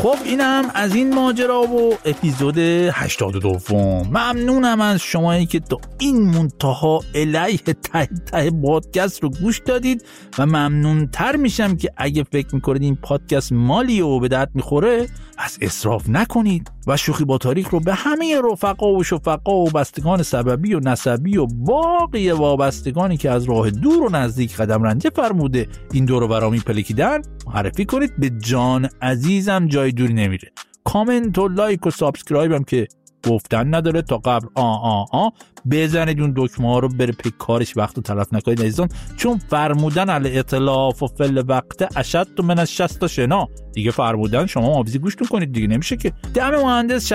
خب اینم از این ماجرا و اپیزود 82. ممنونم از شمایی که تا این منتها الیه ته پادکست رو گوش دادید و ممنونتر میشم که اگه فکر میکنید این پادکست مالی و به درد میخوره از اسراف نکنید و شوخی با تاریخ رو به همه رفقا و شفقا و بستگان سببی و نسبی و باقی وابستگانی که از راه دور و نزدیک قدم رنجه فرموده این دور و برامی پلکیدن معرفی کنید. به جان عزیزم جای دوری نمیره. کامنت و لایک و سابسکرایب هم که گفتن نداره تا قبل بزنید اون دکمه ها رو بره پی کارش، وقت رو تلف نکنید عزیزان، چون فرمودن علی اطلاف و فل وقت اشد من از 60 شنا دیگه فرمودن شما آبزی گوشتون کنید دیگه نمیشه که. دم مهندس